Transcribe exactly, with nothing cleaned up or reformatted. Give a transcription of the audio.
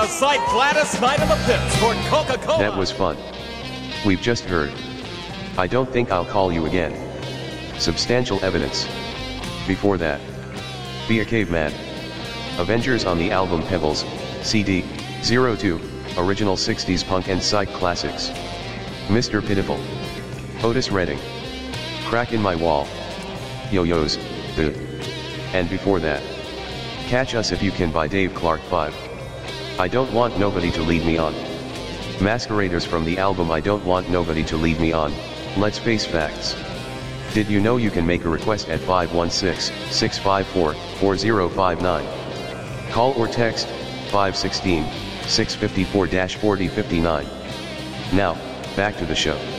sight gladdest night of the pits for Coca-Cola. That was fun. We've just heard. I don't think I'll call you again. Substantial evidence. Before that, Be a Caveman. Avengers on the album Pebbles, C D, zero two, original sixties punk and psych classics. Mister Pitiful. Otis Redding. Crack in My Wall. Yo-Yo's, The. And before that, Catch Us If You Can by Dave Clark five. I Don't Want Nobody to Lead Me On. Masqueraders from the album I Don't Want Nobody to Lead Me On, Let's Face Facts. Did you know you can make a request at five one six, six five four, four zero five nine? Call or text, five one six, six five four, four zero five nine. Now, back to the show.